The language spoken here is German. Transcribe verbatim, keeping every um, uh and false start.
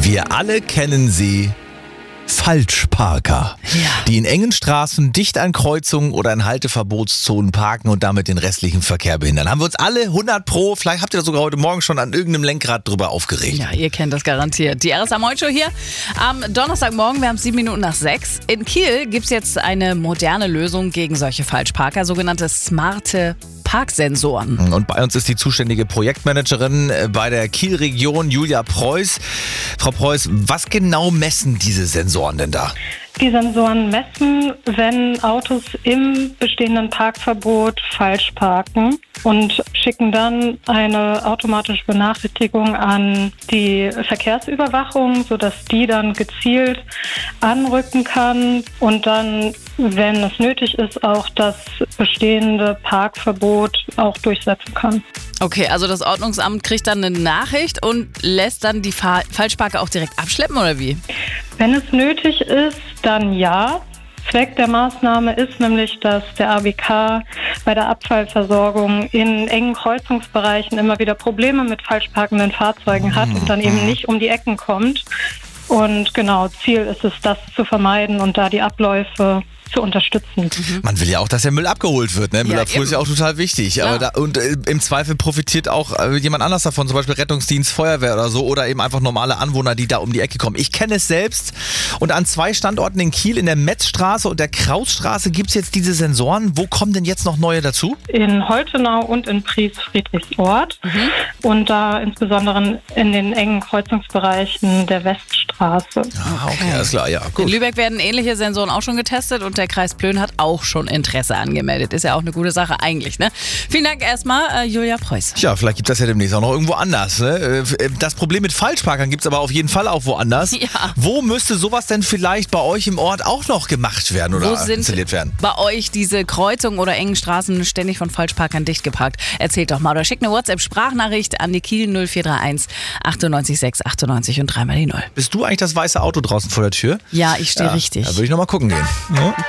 Wir alle kennen sie. Falschparker, Ja. die in engen Straßen dicht an Kreuzungen oder in Halteverbotszonen parken und damit den restlichen Verkehr behindern. Haben wir uns alle hundert Pro, vielleicht habt ihr das sogar heute Morgen schon an irgendeinem Lenkrad drüber aufgeregt. Ja, ihr kennt das garantiert. Die R S A Moin Show hier am Donnerstagmorgen, wir haben sieben Minuten nach sechs. In Kiel gibt es jetzt eine moderne Lösung gegen solche Falschparker, sogenannte smarte Parksensoren. Und bei uns ist die zuständige Projektmanagerin bei der Kielregion, Julia Preuß. Frau Preuß, was genau messen diese Sensoren denn da? Die Sensoren messen, wenn Autos im bestehenden Parkverbot falsch parken und schicken dann eine automatische Benachrichtigung an die Verkehrsüberwachung, sodass die dann gezielt anrücken kann und dann, wenn es nötig ist, auch das bestehende Parkverbot auch durchsetzen kann. Okay, also das Ordnungsamt kriegt dann eine Nachricht und lässt dann die Fa- Falschparker auch direkt abschleppen, oder wie? Wenn es nötig ist, dann ja. Zweck der Maßnahme ist nämlich, dass der A B K bei der Abfallversorgung in engen Kreuzungsbereichen immer wieder Probleme mit falsch parkenden Fahrzeugen hat und dann eben nicht um die Ecken kommt. Und genau, Ziel ist es, das zu vermeiden und da die Abläufe zu unterstützen. Man will ja auch, dass der Müll abgeholt wird. Ne? Müllabfuhr eben. ist ja auch total wichtig. Ja. Aber da, und äh, im Zweifel profitiert auch äh, jemand anders davon, zum Beispiel Rettungsdienst, Feuerwehr oder so oder eben einfach normale Anwohner, die da um die Ecke kommen. Ich kenne es selbst und an zwei Standorten in Kiel, in der Metzstraße und der Krausstraße gibt es jetzt diese Sensoren. Wo kommen denn jetzt noch neue dazu? In Holtenau und in Pries-Friedrichsort und da insbesondere in den engen Kreuzungsbereichen der Weststraße. Ah, okay, alles klar, ja, In gut. Lübeck werden ähnliche Sensoren auch schon getestet und der Kreis Plön hat auch schon Interesse angemeldet. Ist ja auch eine gute Sache eigentlich, ne? Vielen Dank erstmal, äh, Julia Preuß. Ja, vielleicht gibt es das ja demnächst auch noch irgendwo anders. Ne? Äh, Das Problem mit Falschparkern gibt es aber auf jeden Fall auch woanders. Ja. Wo müsste sowas denn vielleicht bei euch im Ort auch noch gemacht werden oder Wo sind installiert werden? bei euch diese Kreuzungen oder engen Straßen ständig von Falschparkern dicht geparkt? Erzählt doch mal oder schickt eine WhatsApp-Sprachnachricht an die Kiel null vier drei eins achtundneunzig sechs achtundneunzig und dreimal die Null. Bist du eigentlich das weiße Auto draußen vor der Tür? Ja, ich stehe Ja, richtig. Da würde ich noch mal gucken gehen. Ja.